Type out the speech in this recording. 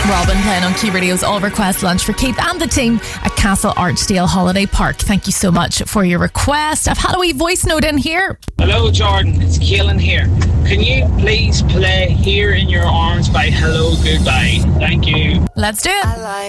Robin playing on Key Radio's All Request Lunch for Keith and the team at Castle Archdale Holiday Park. Thank you so much for your request. I've had a wee voice note in here. Hello Jordan, it's Keelan here. Can you please play Here in Your Arms by Hello Goodbye? Thank you. Let's do it.